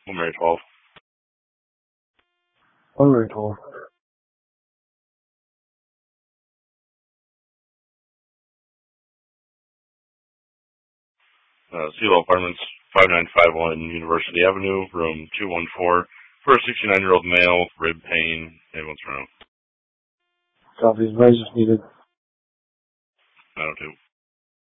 One Mary 12. One Mary 12. CeeLo Apartments, 5951 University Avenue, room 214, for a 69-year-old male, rib pain, ambulance around. Copy. Advice is needed. 902.